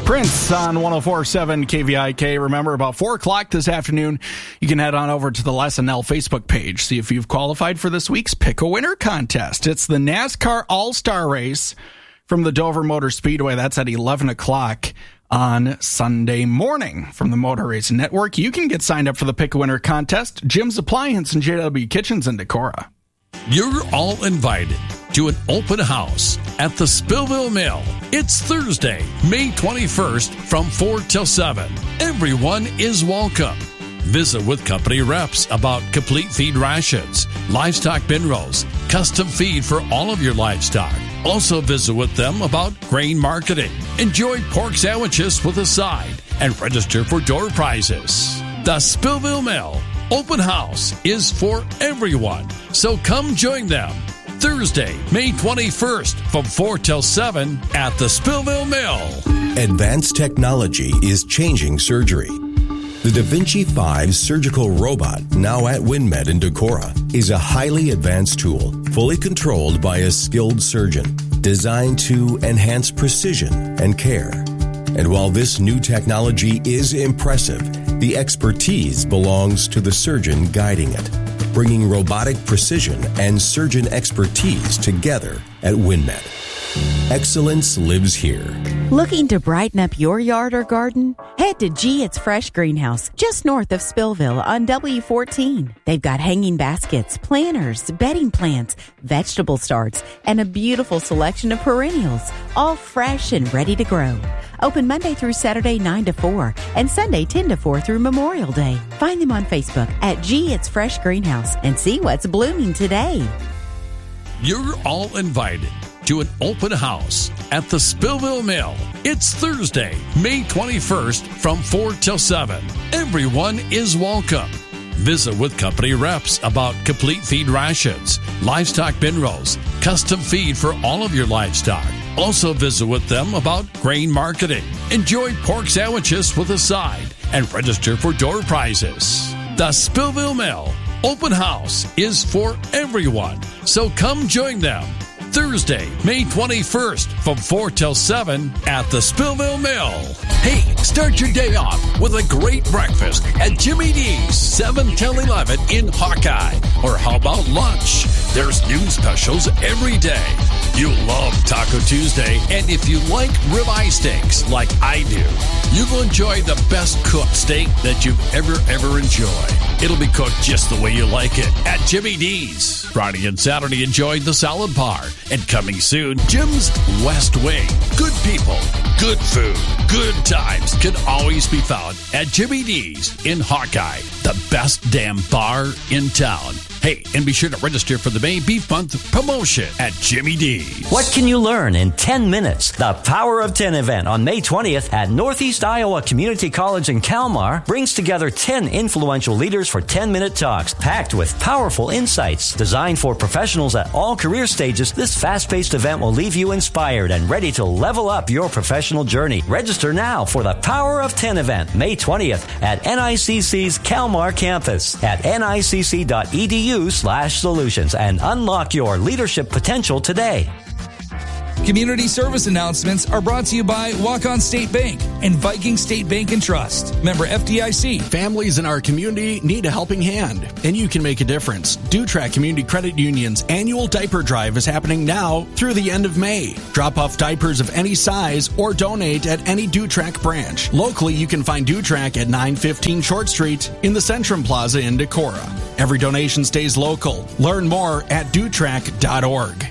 Prince on 104.7 KVIK. Remember, about 4 o'clock this afternoon, you can head on over to the LesNL Facebook page. See if you've qualified for this week's Pick a Winner contest. It's the NASCAR All-Star Race from the Dover Motor Speedway. That's at 11 o'clock on Sunday morning from the Motor Racing Network. You can get signed up for the Pick a Winner contest. Jim's Appliance and JW Kitchens in Decorah. You're all invited to an open house at the Spillville Mill. It's Thursday, May 21st from 4 till 7. Everyone is welcome. Visit with company reps about complete feed rations, livestock bin rows, custom feed for all of your livestock. Also visit with them about grain marketing. Enjoy pork sandwiches with a side and register for door prizes. The Spillville Mill Open House is for everyone, so come join them. Thursday, May 21st from 4 till 7 at the Spillville Mill. Advanced technology is changing surgery. The Da Vinci 5 surgical robot, now at WinMed in Decorah, is a highly advanced tool, fully controlled by a skilled surgeon, designed to enhance precision and care. And while this new technology is impressive, the expertise belongs to the surgeon guiding it, bringing robotic precision and surgeon expertise together at WinMed. Excellence lives here. Looking to brighten up your yard or garden? Head to G It's Fresh Greenhouse, just north of Spillville on W14. They've got hanging baskets, planters, bedding plants, vegetable starts, and a beautiful selection of perennials, all fresh and ready to grow. Open Monday through Saturday 9 to 4 and Sunday 10 to 4 through Memorial Day. Find them on Facebook at G It's Fresh Greenhouse and see what's blooming today. You're all invited to an open house at the Spillville Mill. It's Thursday, May 21st from 4 till 7. Everyone is welcome. Visit with company reps about complete feed rations, livestock bin rows, custom feed for all of your livestock. Also visit with them about grain marketing. Enjoy pork sandwiches with a side and register for door prizes. The Spillville Mill Open House is for everyone, so come join them. Thursday, May 21st from 4 till 7 at the Spillville Mill. Hey, start your day off with a great breakfast at Jimmy D's, 7 till 11 in Hawkeye. Or how about lunch? There's new specials every day. You'll love Taco Tuesday, and if you like ribeye steaks like I do, you will enjoy the best cooked steak that you've ever enjoyed. It'll be cooked just the way you like it at Jimmy D's. Friday and Saturday, enjoy the salad bar. And coming soon, Jim's West Wing. Good people, good food, good times can always be found at Jimmy D's in Hawkeye, the best damn bar in town. Hey, and be sure to register for the May Beef Month promotion at Jimmy D's. What can you learn in 10 minutes? The Power of 10 event on May 20th at Northeast Iowa Community College in Kalmar brings together 10 influential leaders for 10-minute talks packed with powerful insights. Designed for professionals at all career stages, this fast-paced event will leave you inspired and ready to level up your professional journey. Register now for the Power of 10 event, May 20th at NICC's Kalmar campus at nicc.edu/solutions and unlock your leadership potential today. Community service announcements are brought to you by Walk-On State Bank and Viking State Bank and Trust. Member FDIC. Families in our community need a helping hand, and you can make a difference. Dutrac Community Credit Union's annual diaper drive is happening now through the end of May. Drop off diapers of any size or donate at any Dutrac branch. Locally, you can find Dutrac at 915 Short Street in the Centrum Plaza in Decorah. Every donation stays local. Learn more at dutrac.org.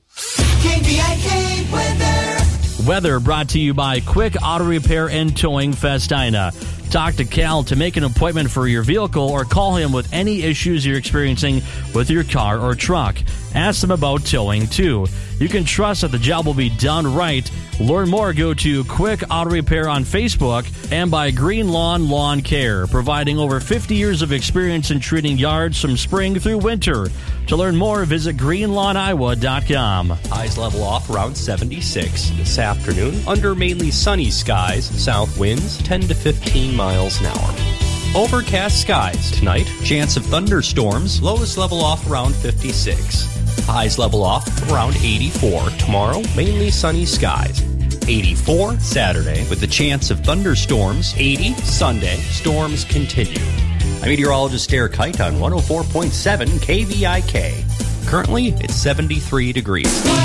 KVIK weather. Weather brought to you by Quick Auto Repair and Towing Festina. Talk to Cal to make an appointment for your vehicle or call him with any issues you're experiencing with your car or truck. Ask them about towing, too. You can trust that the job will be done right. Learn more, go to Quick Auto Repair on Facebook and by Green Lawn Lawn Care, providing over 50 years of experience in treating yards from spring through winter. To learn more, visit greenlawnoiowa.com. Highs level off around 76 this afternoon under mainly sunny skies, south winds 10 to 15 miles an hour. Overcast skies tonight, chance of thunderstorms, lows level off around 56. Highs level off around 84. Tomorrow, mainly sunny skies. 84 Saturday, with the chance of thunderstorms. 80 Sunday. Storms continue. I'm meteorologist Derek Height on 104.7 KVIK. Currently, it's 73 degrees.